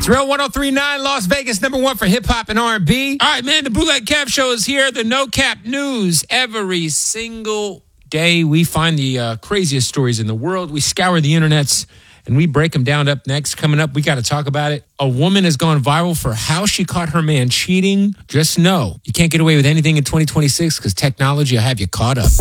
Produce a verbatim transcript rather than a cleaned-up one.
It's Real one oh three point nine, Las Vegas, number one for hip-hop and R and B. All right, man, the Bootleg Cap Show is here. The No Cap News. Every single day, we find the uh, craziest stories in the world. We scour the internets, and we break them down. Up next, coming up, we got to talk about it. A woman has gone viral for how she caught her man cheating. Just know, you can't get away with anything in twenty twenty-six because technology will have you caught up.